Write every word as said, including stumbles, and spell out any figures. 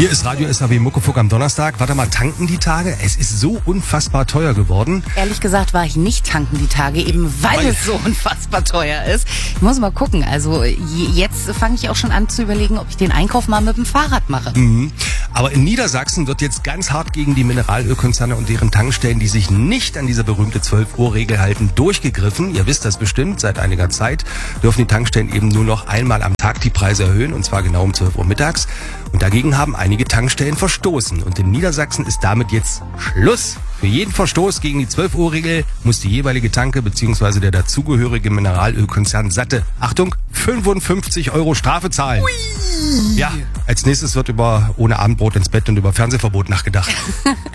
Hier ist Radio S A W Muckefuck am Donnerstag. Warte mal, tanken die Tage? Es ist so unfassbar teuer geworden. Ehrlich gesagt war ich nicht tanken die Tage, eben weil, weil es so unfassbar teuer ist. Ich muss mal gucken. Also jetzt fange ich auch schon an zu überlegen, ob ich den Einkauf mal mit dem Fahrrad mache. Mhm. Aber in Niedersachsen wird jetzt ganz hart gegen die Mineralölkonzerne und deren Tankstellen, die sich nicht an diese berühmte zwölf Uhr Regel halten, durchgegriffen. Ihr wisst das bestimmt, seit einiger Zeit dürfen die Tankstellen eben nur noch einmal am Tag die Preise erhöhen, und zwar genau um zwölf Uhr mittags. Und dagegen haben einige Tankstellen verstoßen. Und in Niedersachsen ist damit jetzt Schluss. Für jeden Verstoß gegen die zwölf Uhr Regel muss die jeweilige Tanke bzw. der dazugehörige Mineralölkonzern satte, Achtung, fünfundfünfzig Euro Strafe zahlen. Ui. Ja, als nächstes wird über ohne Abendbrot ins Bett und über Fernsehverbot nachgedacht.